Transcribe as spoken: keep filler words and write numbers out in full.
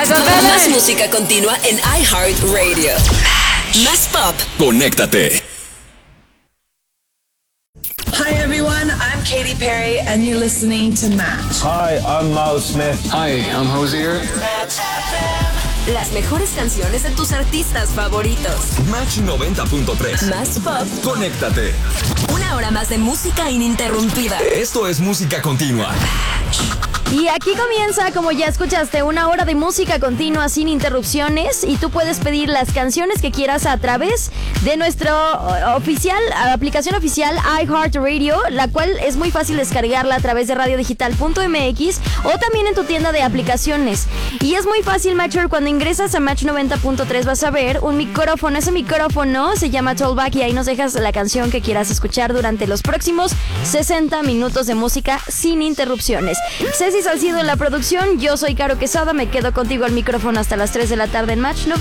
Más música continua en iHeartRadio. Más pop. Conéctate. Hi everyone, I'm Katy Perry and you're listening to Match. Hi, I'm Miles Smith. Hi, I'm Hozier. Las mejores canciones de tus artistas favoritos. Match noventa punto tres. Más pop. Conéctate. Una hora más de música ininterrumpida. Esto es música continua. Y aquí comienza, como ya escuchaste, una hora de música continua sin interrupciones y tú puedes pedir las canciones que quieras a través de nuestro oficial, aplicación oficial iHeartRadio, la cual es muy fácil descargarla a través de radio digital punto m x o también en tu tienda de aplicaciones. Y es muy fácil, Matcher, cuando ingresas a Match noventa punto tres vas a ver un micrófono, ese micrófono se llama Tollback y ahí nos dejas la canción que quieras escuchar durante los próximos sesenta minutos de música sin interrupciones. Ceci Salcido en la producción, yo soy Caro Quesada, me quedo contigo al micrófono hasta las tres de la tarde en Match